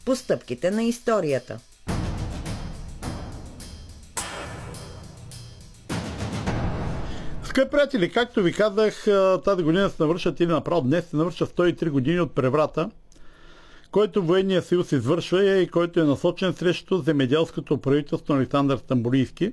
по стъпките на историята. Скъпи приятели, както ви казах, тази година се навършат или направо днес се навършат 103 години от преврата, който Военния съюз извършва и който е насочен срещу земеделското правителство на Александър Стамболийски.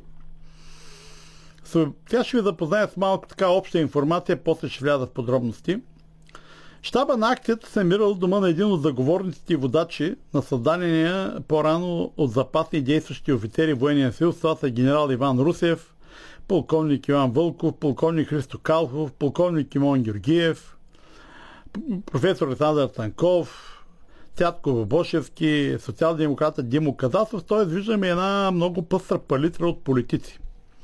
Тя ще ви запозная с малко така обща информация, после ще вляза в подробности. Щаба на акцията се намира в дома на един от заговорниците и водачи на създадения по-рано от запасни действащи офицери в Военния съюз. Това са генерал Иван Русев, полковник Иван Вълков, полковник Христо Калхов, полковник Имон Георгиев, професор Александър Танков, Цятко Бобошевски, социал-демократа Димо Казасов. Т.е. виждаме една много пъстра палитра от политици.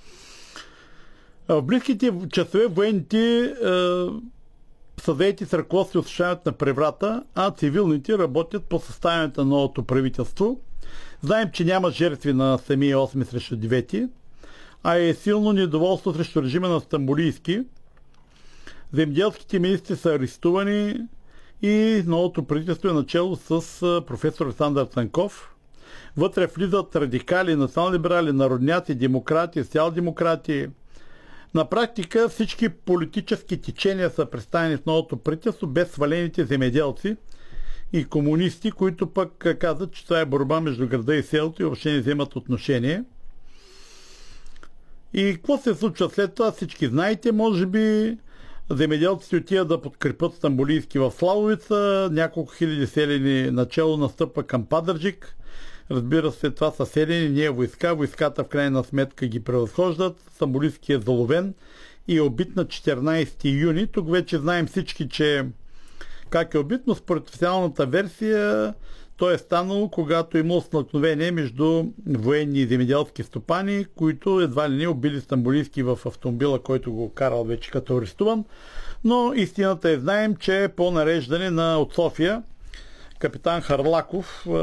В близките часове военните са заети с ръководство и осъществяването на преврата, а цивилните работят по съставянето на новото правителство. Знаем, че няма жертви на самия 8 срещу 9, а е силно недоволство срещу режима на Стамболийски. Земеделските министри са арестувани и новото правителство е начало с професор Александър Цанков. Вътре влизат радикали, национал-либерали, народняци, демократи, социал-демократи. На практика всички политически течения са представени в новото правителство, без свалените земеделци и комунисти, които пък казват, че това е борба между града и селото и въобще не вземат отношение. И какво се случва след това? Всички знаете, може би земеделците отиват да подкрепят Стамболийски в Славовица, няколко хиляди селени начало настъпва към Пазарджик. Разбира се, това са селени, не е войска. Войската в крайна сметка ги превъзхождат. Стамболийски е заловен и е убит на 14 юни. Тук вече знаем всички, че как е убит, но според официалната версия то е станало, когато имало стълкновение между военни и земеделски стопани, които едва ли не убили Стамболийски в автомобила, който го карал вече като арестуван. Но истината е, знаем, че по нареждане от София капитан Харлаков